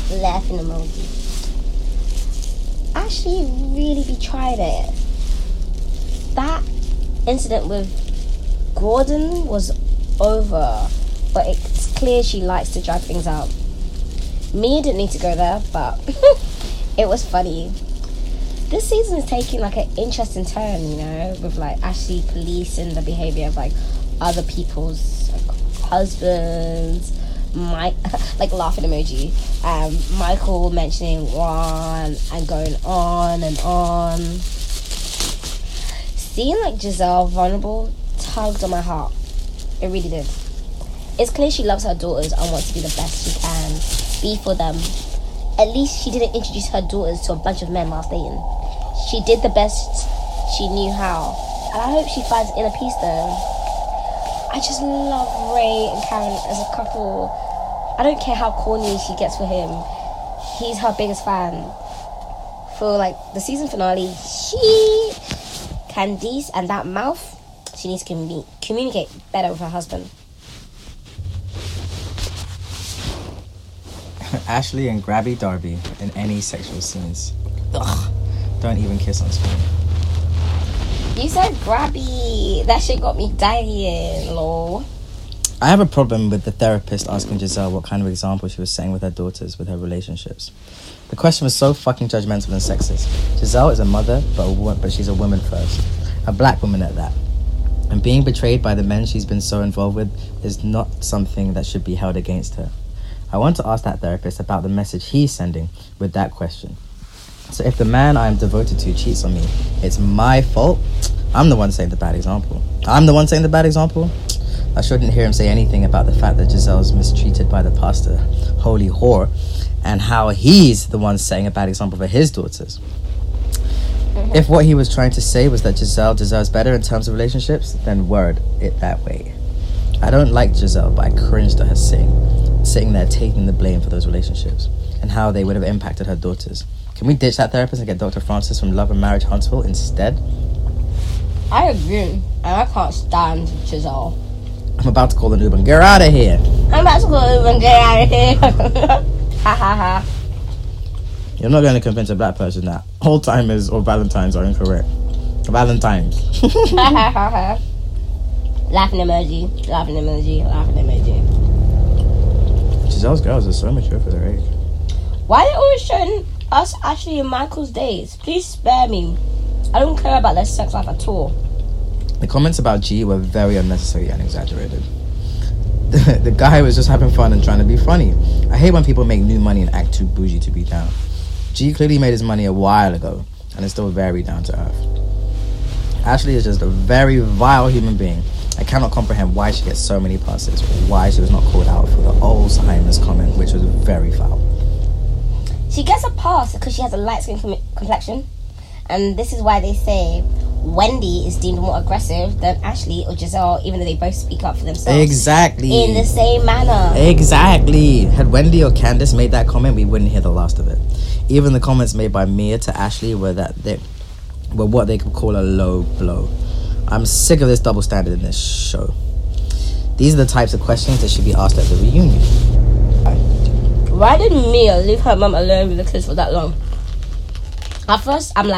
Laughing emoji. Ashley really be trying it. That incident with Gordon was over, but it's clear she likes to drag things out. Me didn't need to go there, but it was funny. This season is taking like an interesting turn, you know, with like Ashley policing the behavior of like other people's husbands. Like laughing emoji. Michael mentioning Juan and going on and on. Seeing like Giselle vulnerable tugged on my heart. It really did. It's clear she loves her daughters and wants to be the best she can be for them. At least she didn't introduce her daughters to a bunch of men whilst dating. She did the best she knew how. And I hope she finds inner peace though. I just love Ray and Karen as a couple. I don't care how corny she gets for him. He's her biggest fan. For like the season finale, Candice and that mouth, she needs to communicate better with her husband. Ashley and Grabby Darby in any sexual scenes. Ugh. Don't even kiss on screen. You said grabby. That shit got me dying, lol. I have a problem with the therapist asking Giselle what kind of example she was setting with her daughters with her relationships. The question was so fucking judgmental and sexist. Giselle is a mother, but she's a woman first. A black woman at that. And being betrayed by the men she's been so involved with is not something that should be held against her. I want to ask that therapist about the message he's sending with that question. So if the man I am devoted to cheats on me, it's my fault. I'm the one saying the bad example. I shouldn't hear him say anything about the fact that Giselle's mistreated by the pastor, holy whore, and how he's the one setting a bad example for his daughters. If what he was trying to say was that Giselle deserves better in terms of relationships, then word it that way. I don't like Giselle, but I cringed at her sitting there taking the blame for those relationships and how they would have impacted her daughters. Can we ditch that therapist and get Dr. Francis from Love and Marriage Huntsville instead? I agree, and I can't stand Giselle. I'm about to call an Uber and get out of here. Ha ha ha. You're not going to convince a black person that all timers or Valentines are incorrect. Valentines. Laughing emoji. Giselle's girls are so mature for their age. Why are they always showing us Ashley and Michael's dates? Please spare me. I don't care about their sex life at all. The comments about G were very unnecessary and exaggerated. The guy was just having fun and trying to be funny. I hate when people make new money and act too bougie to be down. G clearly made his money a while ago and is still very down to earth. Ashley is just a very vile human being. I cannot comprehend why she gets so many passes, or why she was not called out for the Alzheimer's comment, which was very foul. She gets a pass because she has a light skin complexion, and this is why they say Wendy is deemed more aggressive than Ashley or Giselle, even though they both speak up for themselves. Exactly. In the same manner. Exactly. Had Wendy or Candace made that comment, we wouldn't hear the last of it. Even the comments made by Mia to Ashley were what they could call a low blow. I'm sick of this double standard in this show. These are the types of questions that should be asked at the reunion. Why did Mia leave her mum alone with the kids for that long? At first, I'm like,